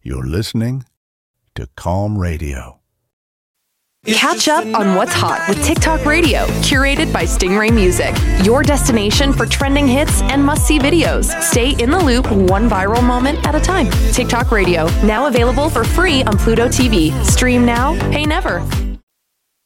You're listening to Calm Radio. Catch up on what's hot with TikTok Radio, curated by Stingray Music. Your destination for trending hits and must-see videos. Stay in the loop, one viral moment at a time. TikTok Radio, now available for free on Pluto TV. Stream now, pay never.